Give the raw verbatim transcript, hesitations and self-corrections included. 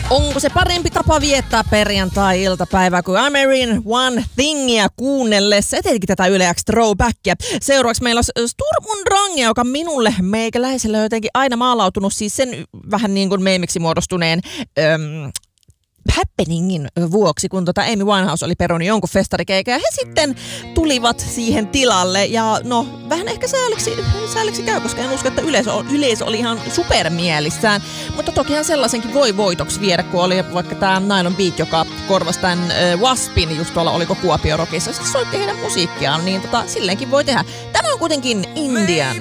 Onko se parempi tapa viettää perjantai-iltapäivää kuin American One Thingia kuunnellessa, etenkin tätä Yle X Throwbackia. Seuraavaksi meillä on Sturm und Drang, joka minulle meikäläisellä on jotenkin aina maalautunut siis sen vähän niin kuin meemiksi muodostuneen öm, happeningin vuoksi, kun tota Amy Winehouse oli perunut jonkun festarikeikä ja he sitten tulivat siihen tilalle ja no vähän ehkä sääliksi, sääliksi käy, koska en usko, että yleisö, yleisö oli ihan supermielissään, mutta tokihan sellaisenkin voi voitoksi viedä, kun oli vaikka tämä Nylon Beat, joka korvasi tämän äh, Waspin just tuolla, oliko Kuopio Rockissa, sitten soitti heidän musiikkiaan, niin tota, silleenkin voi tehdä. Tämä on kuitenkin Indian.